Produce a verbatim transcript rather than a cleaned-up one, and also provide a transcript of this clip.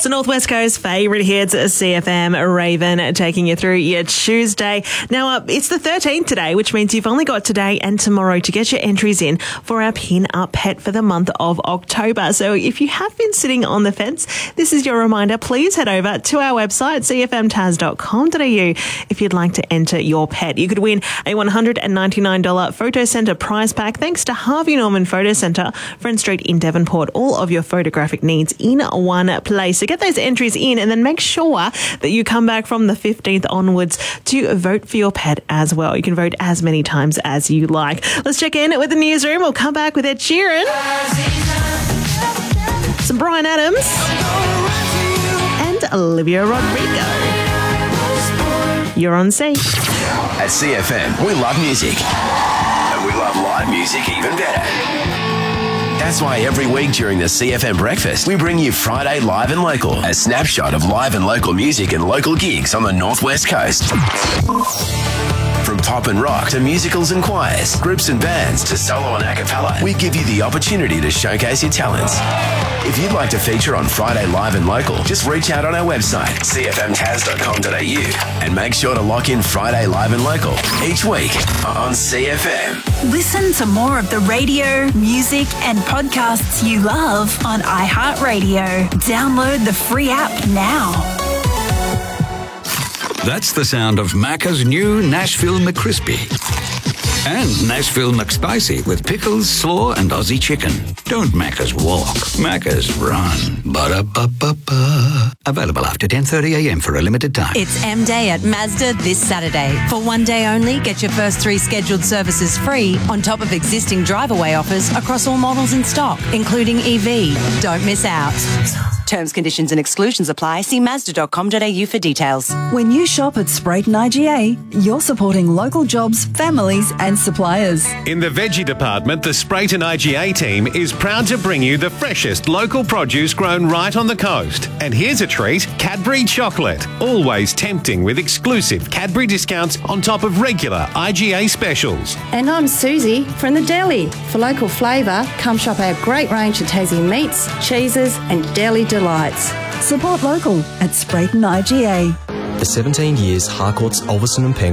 So Northwest Coast favourite hits, C F M Raven taking you through your Tuesday. Now, uh, it's the thirteenth today, which means you've only got today and tomorrow to get your entries in for our Pin Up Pet for the month of October. So if you have been sitting on the fence, this is your reminder. Please head over to our website, c f m tas dot com dot a u, if you'd like to enter your pet. You could win a one hundred ninety-nine dollars Photo Centre prize pack thanks to Harvey Norman Photo Centre, Friend Street in Devonport. All of your photographic needs in one place. So get those entries in and then make sure that you come back from the fifteenth onwards to vote for your pet as well. You can vote as many times as you like. Let's check in with the newsroom. We'll come back with Ed Sheeran, some Bryan Adams, and Olivia Rodrigo. You're on C. At C F M, we love music. And we love live music even better. That's why every week during the C F M Breakfast, we bring you Friday Live and Local, a snapshot of live and local music and local gigs on the Northwest Coast. From pop and rock to musicals and choirs, groups and bands to solo and a cappella, we give you the opportunity to showcase your talents. If you'd like to feature on Friday Live and Local, just reach out on our website, c f m tas dot com dot a u, and make sure to lock in Friday Live and Local each week on C F M. Listen to more of the radio, music, and podcasts you love on iHeartRadio. Download the free app now. That's the sound of Macca's new Nashville McCrispy. And Nashville McSpicy with pickles, slaw, and Aussie chicken. Don't Macca's walk, Macca's run. Ba-da-ba-ba-ba. Available after ten thirty a m for a limited time. It's M-Day at Mazda this Saturday. For one day only, get your first three scheduled services free on top of existing drive-away offers across all models in stock, including E V. Don't miss out. Terms, conditions and exclusions apply. See mazda dot com dot a u for details. When you shop at Sprayton I G A, you're supporting local jobs, families and suppliers. In the veggie department, the Sprayton I G A team is proud to bring you the freshest local produce grown right on the coast. And here's a treat, Cadbury chocolate. Always tempting with exclusive Cadbury discounts on top of regular I G A specials. And I'm Susie from the deli. For local flavour, come shop our great range of Tassie meats, cheeses and deli delights. Support local at Sprayton I G A. For seventeen years, Harcourt's, Olverson and Penn